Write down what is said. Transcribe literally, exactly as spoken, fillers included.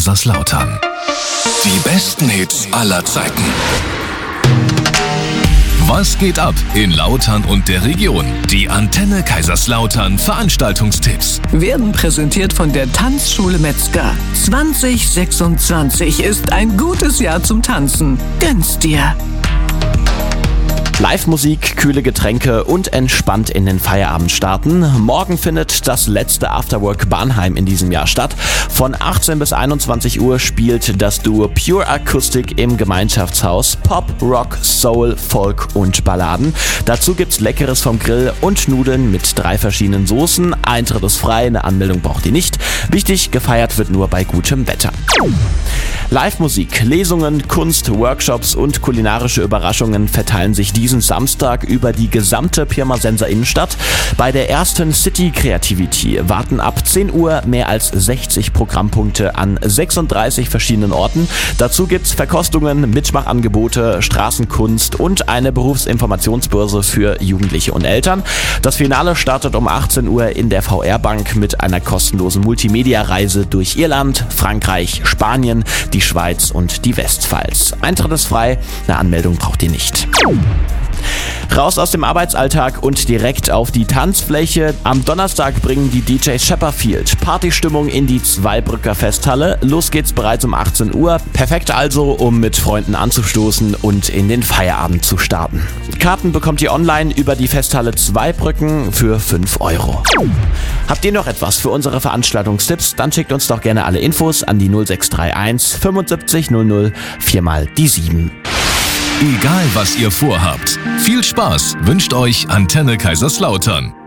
Kaiserslautern. Die besten Hits aller Zeiten. Was geht ab in Lautern und der Region? Die Antenne Kaiserslautern Veranstaltungstipps werden präsentiert von der Tanzschule Metzger. zwanzig sechsundzwanzig ist ein gutes Jahr zum Tanzen. Gönn's dir! Live-Musik, kühle Getränke und entspannt in den Feierabend starten. Morgen findet das letzte Afterwork Barnheim in diesem Jahr statt. Von achtzehn bis einundzwanzig Uhr spielt das Duo Pure Acoustic im Gemeinschaftshaus Pop, Rock, Soul, Folk und Balladen. Dazu gibt's Leckeres vom Grill und Nudeln mit drei verschiedenen Soßen. Eintritt ist frei, eine Anmeldung braucht ihr nicht. Wichtig, gefeiert wird nur bei gutem Wetter. Live-Musik, Lesungen, Kunst, Workshops und kulinarische Überraschungen verteilen sich diesen Samstag über die gesamte Pirmasенser Innenstadt. Bei der ersten City Creativity warten ab zehn Uhr mehr als sechzig Programmpunkte an sechsunddreißig verschiedenen Orten. Dazu gibt's Verkostungen, Mitmachangebote, Straßenkunst und eine Berufsinformationsbörse für Jugendliche und Eltern. Das Finale startet um achtzehn Uhr in der V R-Bank mit einer kostenlosen Multimedia-Reise durch Irland, Frankreich, Spanien, die Schweiz und die Westpfalz. Eintritt ist frei, eine Anmeldung braucht ihr nicht. Raus aus dem Arbeitsalltag und direkt auf die Tanzfläche. Am Donnerstag bringen die D Js Shepperfield Partystimmung in die Zweibrücker Festhalle. Los geht's bereits um achtzehn Uhr. Perfekt also, um mit Freunden anzustoßen und in den Feierabend zu starten. Karten bekommt ihr online über die Festhalle Zweibrücken für fünf Euro. Habt ihr noch etwas für unsere Veranstaltungstipps? Dann schickt uns doch gerne alle Infos an die null sechs drei eins fünfundsiebzig null null vier mal die sieben. Egal was ihr vorhabt, viel Spaß wünscht euch Antenne Kaiserslautern.